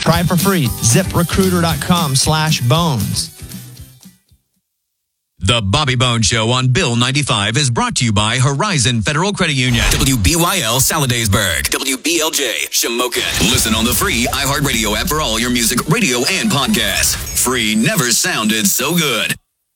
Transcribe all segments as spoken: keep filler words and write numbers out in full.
Try it for free. ZipRecruiter.com slash bones. The Bobby Bones Show on Bill ninety-five is brought to you by Horizon Federal Credit Union. W B Y L Saladaysburg. W B L J Shamokin. Listen on the free iHeartRadio app for all your music, radio, and podcasts. Free never sounded so good.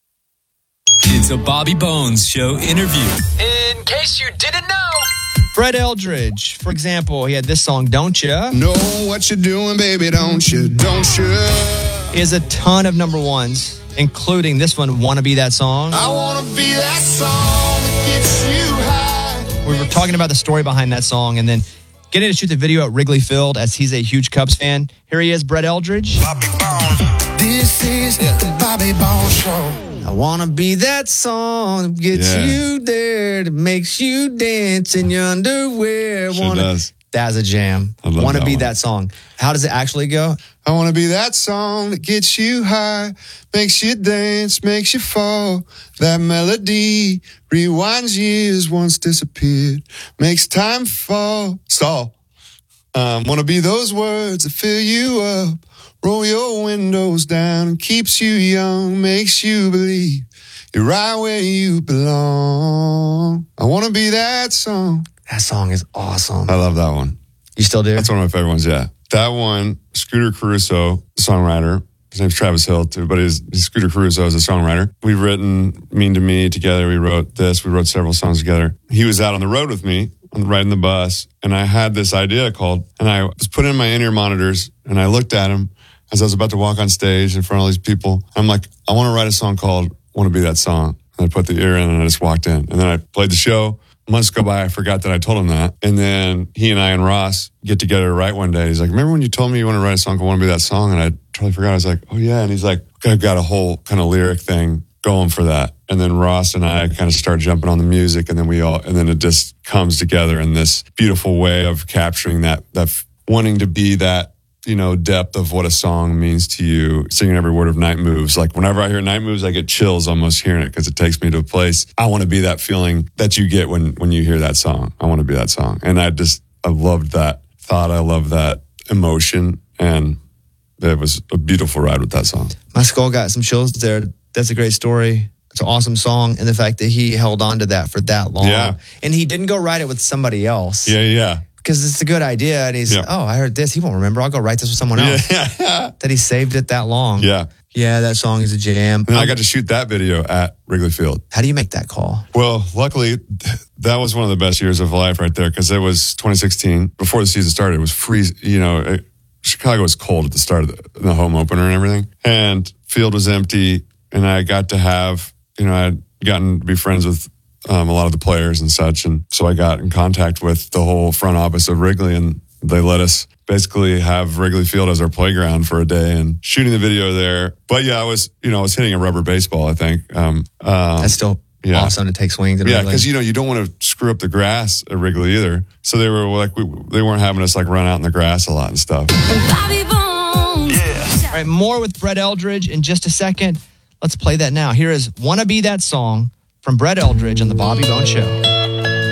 It's a Bobby Bones Show interview. In case you didn't know. Brett Eldredge, for example, he had this song, Don't Ya? Know what you're doing, baby, don't you, don't you? He has a ton of number ones, including this one, Wanna Be That Song. I wanna be that song that gets you high. We were talking about the story behind that song and then getting to shoot the video at Wrigley Field as he's a huge Cubs fan. Here he is, Brett Eldredge. Bobby Bones. This is the Bobby Bones Show. I wanna be that song that gets Yeah. you there, that makes you dance in your underwear. Sure wanna, does. That's a jam. I love Wanna that be one. that song. How does it actually go? I wanna be that song that gets you high, makes you dance, makes you fall. That melody rewinds years once disappeared, makes time fall. Stall. Um, wanna be those words that fill you up, roll your windows down and keeps you young, makes you believe you're right where you belong. I wanna be that song. That song is awesome. I love that one. You still do? That's one of my favorite ones, yeah. That one, Scooter Caruso, songwriter. His name's Travis Hill, too, but he's, he's Scooter Caruso is a songwriter. We've written Mean to Me together. We wrote this. We wrote several songs together. He was out on the road with me, on riding the bus, and I had this idea called, and I was putting in my in-ear monitors, and I looked at him as I was about to walk on stage in front of all these people. I'm like, I want to write a song called Want to Be That Song. And I put the ear in, and I just walked in. And then I played the show. Months go by, I forgot that I told him that. And then he and I and Ross get together to write one day. He's like, remember when you told me you want to write a song called Want to Be That Song? And I totally forgot. I was like, oh yeah. And he's like, okay, I've got a whole kind of lyric thing going for that. And then Ross and I kind of start jumping on the music, and then we all, and then it just comes together in this beautiful way of capturing that, that wanting to be that, you know, depth of what a song means to you, singing every word of Night Moves. Like whenever I hear Night Moves, I get chills almost hearing it because it takes me to a place. I want to be that feeling that you get when, when you hear that song. I want to be that song. And I just, I loved that thought. I love that emotion. And it was a beautiful ride with that song. My skull got some chills there. That's a great story. It's an awesome song. And the fact that he held on to that for that long. Yeah. And he didn't go write it with somebody else. Yeah, yeah. Because it's a good idea. And he's, Yeah. oh, I heard this. He won't remember. I'll go write this with someone else. Yeah. That he saved it that long. Yeah. Yeah, that song is a jam. And then I got to shoot that video at Wrigley Field. How do you make that call? Well, luckily, that was one of the best years of life right there because it was twenty sixteen. Before the season started, it was freezing. You know, it, Chicago was cold at the start of the, the home opener and everything. And field was empty. And I got to have, you know, I had gotten to be friends with um, a lot of the players and such. And so I got in contact with the whole front office of Wrigley, and they let us basically have Wrigley Field as our playground for a day and shooting the video there. But yeah, I was, you know, I was hitting a rubber baseball, I think. Um, um, That's still yeah. awesome to take swings. Yeah, because, you know, you don't want to screw up the grass at Wrigley either. So they were like, we, they weren't having us like run out in the grass a lot and stuff. Bobby Bones. All right, more with Brett Eldredge in just a second. Let's play that now. Here is Wanna Be That Song from Brett Eldredge on The Bobby Bones Show.